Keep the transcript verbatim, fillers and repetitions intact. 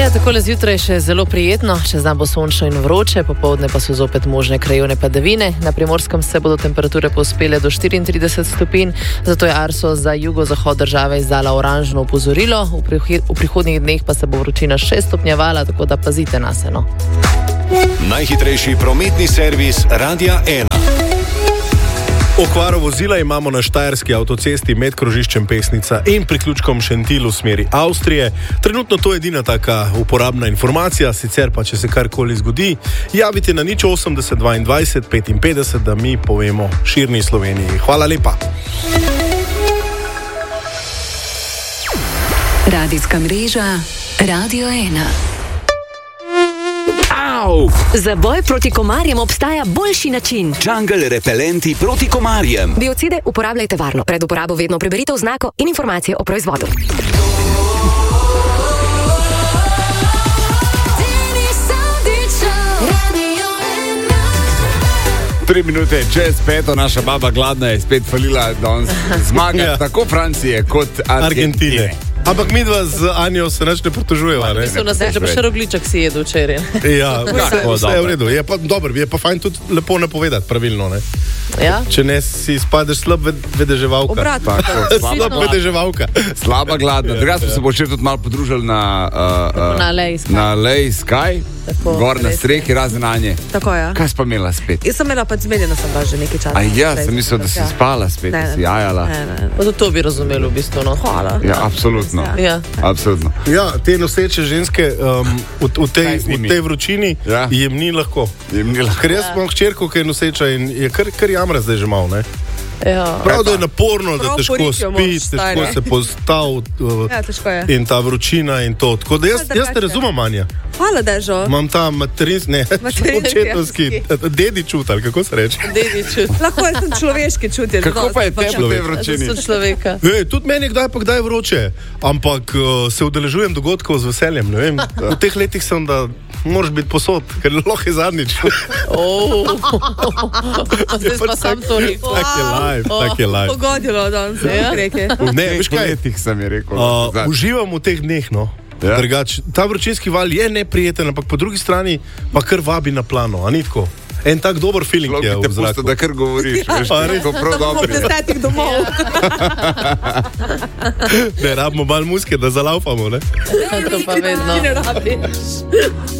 Ja, takole zjutraj še zelo prijetno, čez dan bo sončno in vroče, popoldne pa so zopet možne krajevne padavine. Na Primorskem se bodo temperature povzpele do štiriintrideset stopinj, zato je Arso za jugozahod države izdala oranžno opozorilo. V, prih v prihodnjih dneh pa se bo vročina še stopnjevala, tako da pazite nase, no. Najhitrejši prometni servis Radia ena. Okvaro vozila imamo na štajerski avtocesti med krožiščem Pesnica in priključkom Šentil v smeri Avstrije. Trenutno to je edina taka uporabna informacija, sicer pa, če se karkoli zgodi, javite na nič osemdeset dvaindvajset petinpetdeset, da mi povemo širni Sloveniji. Hvala lepa. Radijska mreža Radio ena. Au! Za boj proti komarjem obstaja boljši način. Jungle repelenti proti komarjem. Biocide uporabljajte varno. Pred uporabo vedno preberite oznako in informacije o proizvodu. Tri minute čez peto, naša baba gladna je spet falila danes zmaga ja. Tako Francije kot Argentine. Argentine. Ampak mi dva z Anjo se neč ne pritožujeva, ne? So nas že pa še rogliček si jedu včeraj. Ja, vse, vse je v redu. Je pa dobro, je pa fajn tudi lepo napovedati, pravilno, ne? Ja? Če ne si spadeš slab vedeževalka. Obratno. Slab vedeževalka. Slaba gladna. Druga smo se bo še tudi malo podružili na uh, na Lej Sky. Na Lej Sky. Tako, gor na strehi, razen Anje. Tako, ja. Kaj si pa imela spet? Jaz sem imela pač zmenjena, sem pa že nekaj časa. A ja, sem mislil, da si ja. spala spet, ne, da si jajala. Ne, ne, ne. Pa tudi to bi razumeli v bistvu, no. Hvala. Ja, absolutno. Ja. Absolutno. Ja, te noseče ženske um, v, v, tej, v tej vročini ja. jim ni lahko. Jim ni lahko. Ker jaz imam hčerko, ki je noseča in je kar, kar jamra zdaj že malo, ne? Ja. Prav, da je naporno, Prav da težko spi, težko se postav uh, ja, težko je. In ta vročina in to. Tako da jaz, jaz te razumem, Anja. Hvala, Dežo. Imam ta materinski, ne, očetovski, dedi čut, ali kako se reče? Dedi čut. Lahko je sem človeški čut. Kako pa je te v tej vročini? To so človeka. E, tudi meni je kdaj pa kdaj vroče, ampak uh, se udeležujem dogodkov z veseljem, ne vem. V teh letih sem, da moraš biti posod, ker lahko je zadnjič. Oh. Zdaj pa sam to rekel. Tak je live, tak je live. Pogodilo danes, ja? Ne, veš kaj? Letih sem je rekel. Uh, uživam v teh dneh, no. Ja. Drugač, ta vročinski val je neprijeten, ampak po drugi strani pa kar vabi na plano, a ni tako? En tak dober feeling Log je v zraku. Pusto, da kar govoriš, ja. Veš, tako prav dobro. Desetih domov. Ne, rabimo malo muske, da zalaufamo, ne? To pa vedno. Ne rabiš.